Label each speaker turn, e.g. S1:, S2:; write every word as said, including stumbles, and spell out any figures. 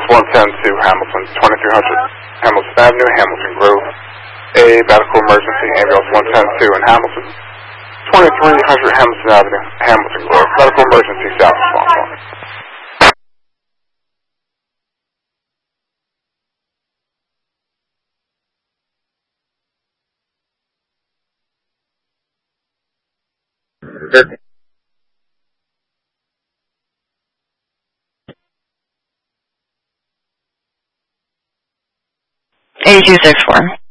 S1: Ambulance one ten to Hamilton, twenty-three hundred Hamilton Avenue, Hamilton Grove. A medical emergency, Ambulance one ten to in Hamilton, twenty-three hundred Hamilton Avenue, Hamilton Grove. Medical emergency, staff response.
S2: eighty-two six four.